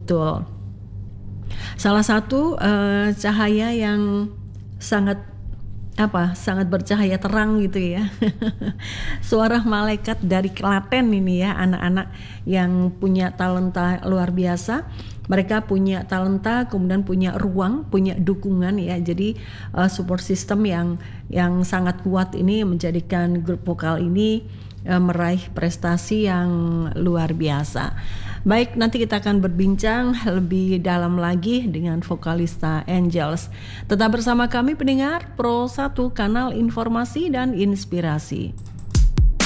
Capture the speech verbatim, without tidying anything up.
Betul. Salah satu uh, cahaya yang sangat apa sangat bercahaya terang gitu ya. Suara malaikat dari Klaten ini ya, anak-anak yang punya talenta luar biasa. Mereka punya talenta, kemudian punya ruang, punya dukungan ya. Jadi uh, support system yang yang sangat kuat ini menjadikan grup vokal ini uh, meraih prestasi yang luar biasa. Baik, nanti kita akan berbincang lebih dalam lagi dengan vokalista Angels. Tetap bersama kami pendengar Pro satu, kanal informasi dan inspirasi.